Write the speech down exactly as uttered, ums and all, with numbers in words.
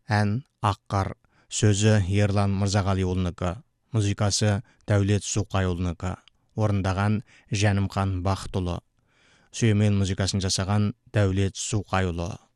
ән Аққар, сөзі Ерлан Мырзағалиұлынікі, музыкасы Дәулет Суқайұлынікі, орындаған Жәнімхан Бақытұлы, сүйемел музыкасын жасаған Дәулет Суқайұлы.